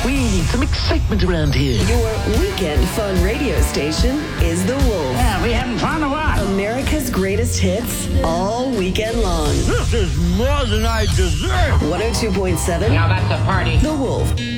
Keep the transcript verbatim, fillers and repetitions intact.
We need some excitement around here. Your weekend fun radio station is The Wolf. Yeah, we having fun or what? America's greatest hits all weekend long. This is more than I deserve. one oh two point seven Now that's a party. The Wolf.